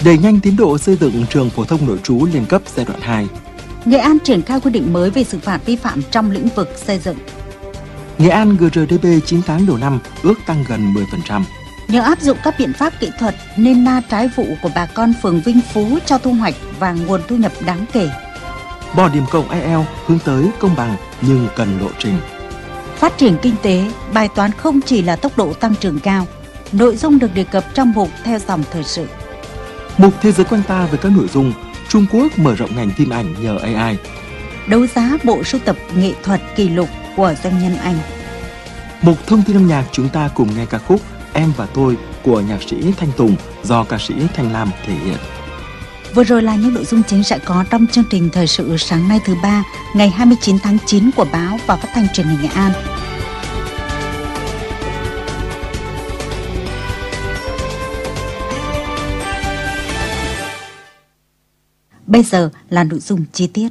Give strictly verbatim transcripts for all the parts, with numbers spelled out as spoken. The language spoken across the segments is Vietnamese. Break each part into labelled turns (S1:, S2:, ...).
S1: Đẩy nhanh tiến độ xây dựng trường phổ thông nội trú liên cấp giai đoạn hai.
S2: Nghệ An triển khai quy định mới về xử phạt vi phạm trong lĩnh vực xây dựng.
S1: Nghệ An giê rờ đê pê chín tháng đầu năm ước tăng gần mười phần trăm.
S2: Nhờ áp dụng các biện pháp kỹ thuật nên na trái vụ của bà con phường Vinh Phú cho thu hoạch và nguồn thu nhập đáng kể.
S1: Bỏ điểm cộng ai eo hướng tới công bằng nhưng cần lộ trình.
S2: Phát triển kinh tế, bài toán không chỉ là tốc độ tăng trưởng cao. Nội dung được đề cập trong mục Theo dòng thời sự.
S1: Mục Thế giới quanh ta với các nội dung Trung Quốc mở rộng ngành phim ảnh nhờ a i.
S2: Đấu giá bộ sưu tập nghệ thuật kỷ lục của doanh nhân Anh.
S1: Mục Thông tin âm nhạc chúng ta cùng nghe ca khúc Em và tôi của nhạc sĩ Thanh Tùng do ca sĩ Thanh Lam thể hiện.
S2: Vừa rồi là những nội dung chính sẽ có trong chương trình thời sự sáng nay thứ ba, ngày hai mươi chín tháng chín của báo và phát thanh truyền hình Nghệ An. Bây giờ là nội dung chi tiết.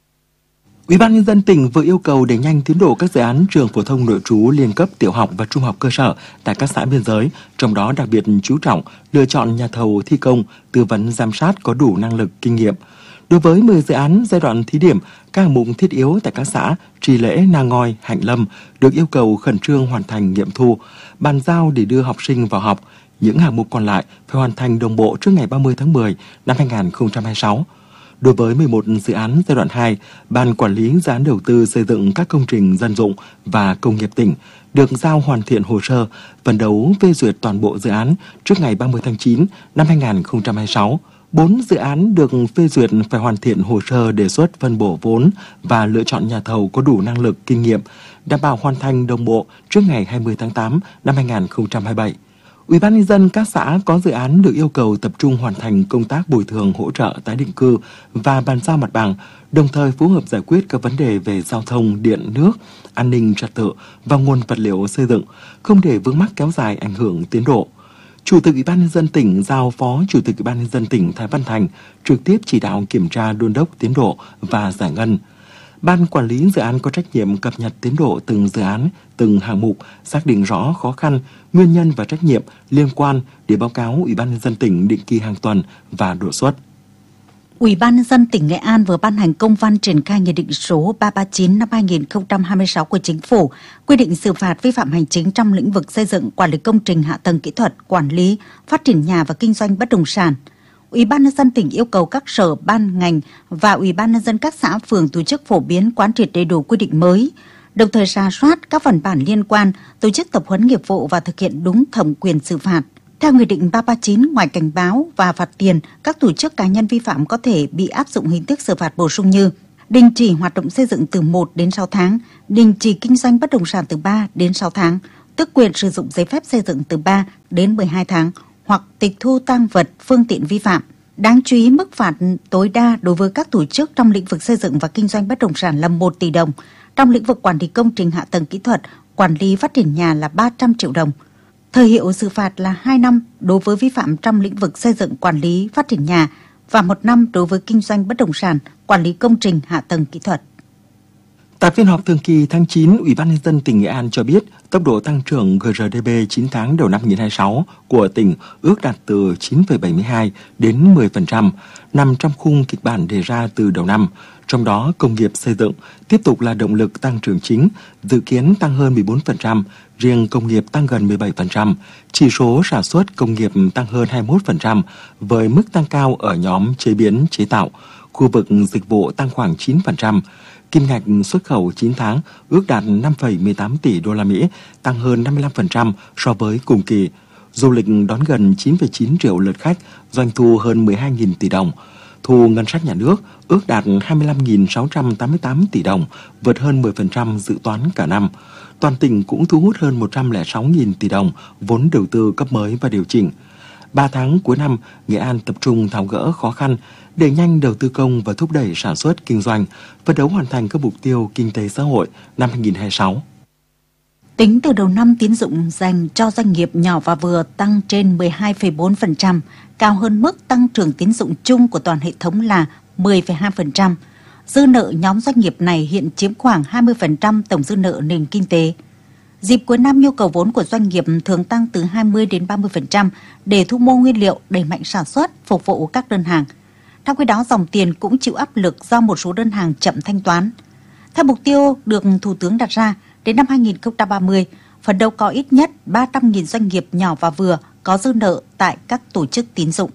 S1: Ủy ban nhân dân tỉnh vừa yêu cầu đẩy nhanh tiến độ các dự án trường phổ thông nội trú liên cấp tiểu học và trung học cơ sở tại các xã biên giới, trong đó đặc biệt chú trọng lựa chọn nhà thầu thi công, tư vấn giám sát có đủ năng lực, kinh nghiệm. Đối với mười dự án giai đoạn thí điểm, các hạng mục thiết yếu tại các xã Trì Lễ, Na Ngoi, Hạnh Lâm được yêu cầu khẩn trương hoàn thành nghiệm thu, bàn giao để đưa học sinh vào học. Những hạng mục còn lại phải hoàn thành đồng bộ trước ngày ba mươi tháng mười năm hai nghìn không trăm hai mươi sáu. Đối với mười một dự án giai đoạn hai, Ban Quản lý Dự án Đầu tư xây dựng các công trình dân dụng và công nghiệp tỉnh được giao hoàn thiện hồ sơ, phấn đấu phê duyệt toàn bộ dự án trước ngày ba mươi tháng chín năm hai nghìn không trăm hai mươi sáu. bốn dự án được phê duyệt phải hoàn thiện hồ sơ đề xuất phân bổ vốn và lựa chọn nhà thầu có đủ năng lực, kinh nghiệm, đảm bảo hoàn thành đồng bộ trước ngày hai mươi tháng tám năm hai nghìn không trăm hai mươi bảy. Ủy ban nhân dân các xã có dự án được yêu cầu tập trung hoàn thành công tác bồi thường hỗ trợ tái định cư và bàn giao mặt bằng, đồng thời phối hợp giải quyết các vấn đề về giao thông, điện, nước, an ninh trật tự và nguồn vật liệu xây dựng, không để vướng mắc kéo dài ảnh hưởng tiến độ. Chủ tịch Ủy ban nhân dân tỉnh giao Phó Chủ tịch Ủy ban nhân dân tỉnh Thái Văn Thành trực tiếp chỉ đạo kiểm tra đôn đốc tiến độ và giải ngân. Ban quản lý dự án có trách nhiệm cập nhật tiến độ từng dự án, từng hạng mục, xác định rõ khó khăn, nguyên nhân và trách nhiệm liên quan để báo cáo Ủy ban nhân dân tỉnh định kỳ hàng tuần và đột xuất.
S2: Ủy ban nhân dân tỉnh Nghệ An vừa ban hành công văn triển khai nghị định số ba trăm ba mươi chín năm hai nghìn không trăm hai mươi sáu của Chính phủ, quy định xử phạt vi phạm hành chính trong lĩnh vực xây dựng, quản lý công trình hạ tầng kỹ thuật, quản lý, phát triển nhà và kinh doanh bất động sản. Ủy ban nhân dân tỉnh yêu cầu các sở, ban, ngành và Ủy ban nhân dân các xã phường tổ chức phổ biến, quán triệt đầy đủ quy định mới, đồng thời rà soát các văn bản liên quan, tổ chức tập huấn nghiệp vụ và thực hiện đúng thẩm quyền xử phạt. Theo Nghị định ba trăm ba mươi chín, ngoài cảnh báo và phạt tiền, các tổ chức cá nhân vi phạm có thể bị áp dụng hình thức xử phạt bổ sung như đình chỉ hoạt động xây dựng từ một đến sáu tháng, đình chỉ kinh doanh bất động sản từ ba đến sáu tháng, tước quyền sử dụng giấy phép xây dựng từ ba đến mười hai tháng, hoặc tịch thu tang vật, phương tiện vi phạm. Đáng chú ý, mức phạt tối đa đối với các tổ chức trong lĩnh vực xây dựng và kinh doanh bất động sản là một tỷ đồng, trong lĩnh vực quản lý công trình hạ tầng kỹ thuật, quản lý phát triển nhà là ba trăm triệu đồng. Thời hiệu xử phạt là hai năm đối với vi phạm trong lĩnh vực xây dựng, quản lý, phát triển nhà và một năm đối với kinh doanh bất động sản, quản lý công trình hạ tầng kỹ thuật.
S1: Tại phiên họp thường kỳ tháng chín, Ủy ban nhân dân tỉnh Nghệ An cho biết tốc độ tăng trưởng giê rờ đê pê chín tháng đầu năm hai nghìn không trăm hai mươi sáu của tỉnh ước đạt từ chín phẩy bảy mươi hai đến mười phần trăm, nằm trong khung kịch bản đề ra từ đầu năm. Trong đó, công nghiệp xây dựng tiếp tục là động lực tăng trưởng chính, dự kiến tăng hơn mười bốn phần trăm, riêng công nghiệp tăng gần mười bảy phần trăm, chỉ số sản xuất công nghiệp tăng hơn hai mươi mốt phần trăm, với mức tăng cao ở nhóm chế biến chế tạo, khu vực dịch vụ tăng khoảng chín phần trăm. Kim ngạch xuất khẩu chín tháng ước đạt năm phẩy mười tám tỷ đô la Mỹ, tăng hơn năm mươi lăm phần trăm so với cùng kỳ. Du lịch đón gần chín phẩy chín triệu lượt khách, doanh thu hơn mười hai nghìn tỷ đồng. Thu ngân sách nhà nước ước đạt hai mươi lăm nghìn sáu trăm tám mươi tám tỷ đồng, vượt hơn mười phần trăm dự toán cả năm. Toàn tỉnh cũng thu hút hơn một trăm lẻ sáu nghìn tỷ đồng vốn đầu tư cấp mới và điều chỉnh. ba tháng cuối năm, Nghệ An tập trung tháo gỡ khó khăn, đẩy nhanh đầu tư công và thúc đẩy sản xuất kinh doanh, phấn đấu hoàn thành các mục tiêu kinh tế xã hội năm hai nghìn không trăm hai mươi sáu.
S2: Tính từ đầu năm, tín dụng dành cho doanh nghiệp nhỏ và vừa tăng trên mười hai phẩy bốn phần trăm, cao hơn mức tăng trưởng tín dụng chung của toàn hệ thống là mười phẩy hai phần trăm. Dư nợ nhóm doanh nghiệp này hiện chiếm khoảng hai mươi phần trăm tổng dư nợ nền kinh tế. Dịp cuối năm, nhu cầu vốn của doanh nghiệp thường tăng từ hai mươi đến ba mươi phần trăm để thu mua nguyên liệu, đẩy mạnh sản xuất, phục vụ các đơn hàng. Trong khi đó, dòng tiền cũng chịu áp lực do một số đơn hàng chậm thanh toán. Theo mục tiêu được Thủ tướng đặt ra, đến năm hai nghìn không trăm ba mươi, phấn đấu có ít nhất ba trăm nghìn doanh nghiệp nhỏ và vừa có dư nợ tại các tổ chức tín dụng.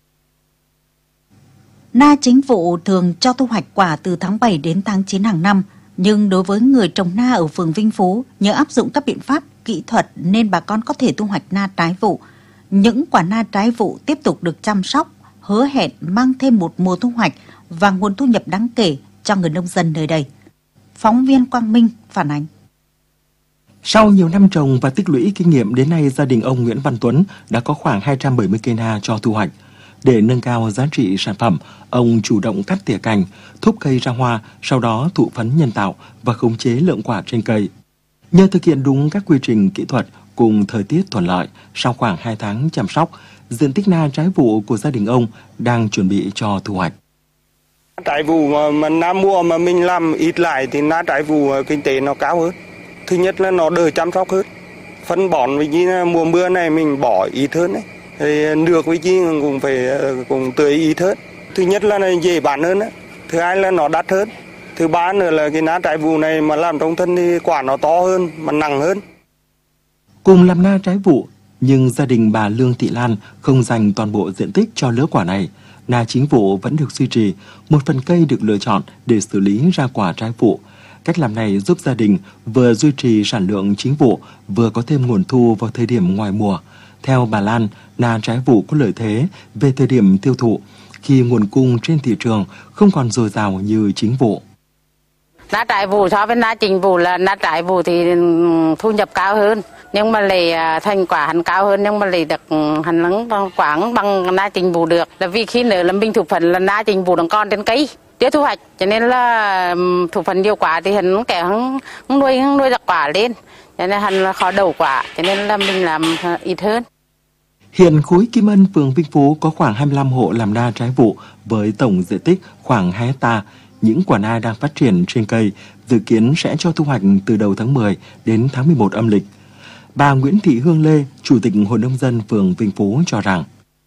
S2: Na chính vụ thường cho thu hoạch quả từ tháng bảy đến tháng chín hàng năm, nhưng đối với người trồng na ở phường Vinh Phú, nhờ áp dụng các biện pháp kỹ thuật nên bà con có thể thu hoạch na trái vụ. Những quả na trái vụ tiếp tục được chăm sóc, hứa hẹn mang thêm một mùa thu hoạch và nguồn thu nhập đáng kể cho người nông dân nơi đây. Phóng viên Quang Minh phản ánh.
S1: Sau nhiều năm trồng và tích lũy kinh nghiệm, đến nay gia đình ông Nguyễn Văn Tuấn đã có khoảng hai trăm bảy mươi cây na cho thu hoạch. Để nâng cao giá trị sản phẩm, ông chủ động cắt tỉa cành, thúc cây ra hoa, sau đó thụ phấn nhân tạo và khống chế lượng quả trên cây. Nhờ thực hiện đúng các quy trình kỹ thuật cùng thời tiết thuận lợi, sau khoảng hai tháng chăm sóc, diện tích na trái vụ của gia đình ông đang chuẩn bị cho thu hoạch.
S3: Trái vụ mà, mà na mua mà mình làm ít lại thì na trái vụ kinh tế nó cao hơn. Thứ nhất là nó đỡ chăm sóc hơn. Phân bón với như mùa mưa này mình bỏ ít hơn đấy. Thì nước với chi cũng phải cũng tưới ít hơn. Thứ nhất là dễ bán hơn đấy. Thứ hai là nó đắt hơn. Thứ ba nữa là cái na trái vụ này mà làm trong thân thì quả nó to hơn, mà nặng hơn.
S1: Cùng làm na trái vụ, nhưng gia đình bà Lương Thị Lan không dành toàn bộ diện tích cho lứa quả này. Na chính vụ vẫn được duy trì, một phần cây được lựa chọn để xử lý ra quả trái vụ. Cách làm này giúp gia đình vừa duy trì sản lượng chính vụ, vừa có thêm nguồn thu vào thời điểm ngoài mùa. Theo bà Lan, na trái vụ có lợi thế về thời điểm tiêu thụ, khi nguồn cung trên thị trường không còn dồi dào như chính vụ.
S4: Na trái vụ so với na chính vụ là na trái vụ thì thu nhập cao hơn, nhưng mà lại thành quả hắn cao hơn, nhưng mà lại được hắn lắng quảng bằng na chính vụ được. Là vì khi nữa là mình thu phần là na chính vụ đang còn trên cây chưa thu hoạch, cho nên là thu phần nhiều quả thì hắn kẻ hắn nuôi hắn nuôi được quả lên, cho nên hắn khó đầu quả, cho nên là mình làm ít hơn.
S1: Hiện khối Kim Ân, phường Vinh Phú có khoảng hai mươi lăm hộ làm na trái vụ với tổng diện tích khoảng hai héc ta. Những quả na đang phát triển trên cây, dự kiến sẽ cho thu hoạch từ đầu tháng mười đến tháng mười một âm lịch. Bà Nguyễn Thị Hương Lê, Chủ tịch Hội nông dân phường Vinh Phú cho rằng: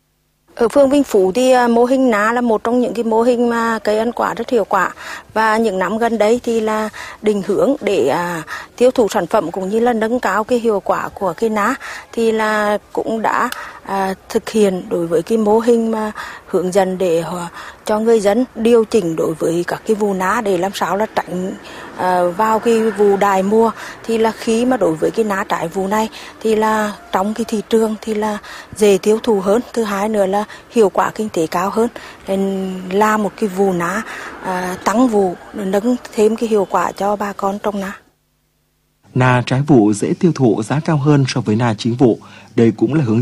S5: Ở phường Vinh Phú thì mô hình na là một trong những cái mô hình mà cây ăn quả rất hiệu quả, và những năm gần đây thì là định hướng để à, tiêu thụ sản phẩm cũng như là nâng cao cái hiệu quả của cây na thì là cũng đã à, thực hiện đối với cái mô hình mà hướng dẫn để à, cho người dân điều chỉnh đối với các cái vụ na để làm sao là tránh à, vào cái vụ đài mùa. Thì là khi mà đối với cái na trái vụ này thì là trong cái thị trường thì là dễ tiêu thụ hơn, thứ hai nữa là hiệu quả kinh tế cao hơn, nên là một cái vụ na à, tăng vụ, nâng thêm cái hiệu quả cho bà con trồng na.
S1: Na trái vụ dễ tiêu thụ, giá cao hơn so với na chính vụ. Đây cũng là hướng